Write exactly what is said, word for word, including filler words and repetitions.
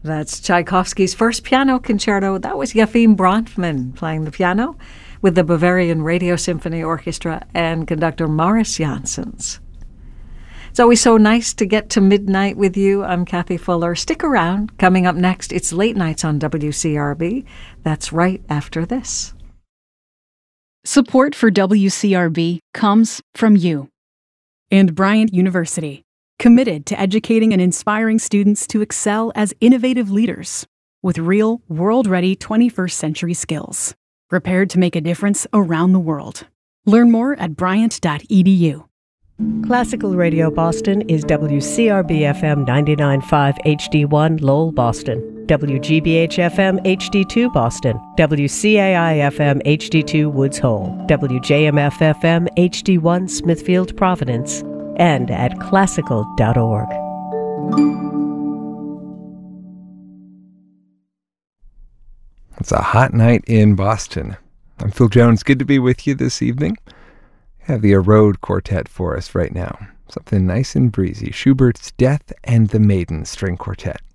That's Tchaikovsky's first piano concerto. That was Yefim Bronfman playing the piano with the Bavarian Radio Symphony Orchestra and conductor Morris Janssens. It's always so nice to get to midnight with you. I'm Kathy Fuller. Stick around. Coming up next, it's Late Nights on W C R B. That's right after this. Support for W C R B comes from you and Bryant University, committed to educating and inspiring students to excel as innovative leaders with real, world-ready twenty-first century skills, prepared to make a difference around the world. Learn more at bryant dot e d u. Classical Radio Boston is W C R B F M ninety-nine point five H D one Lowell, Boston, W G B H F M H D two Boston, W C A I F M H D two Woods Hole, W J M F F M H D one Smithfield, Providence, and at classical dot org. It's a hot night in Boston. I'm Phil Jones. Good to be with you this evening. I have the Erode Quartet for us right now. Something nice and breezy. Schubert's Death and the Maiden String Quartet.